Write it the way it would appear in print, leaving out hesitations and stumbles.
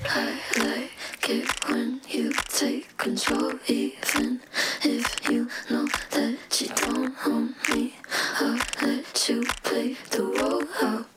I like it when you take control, even if you know that you don't own me. I'll let you play the role. I'll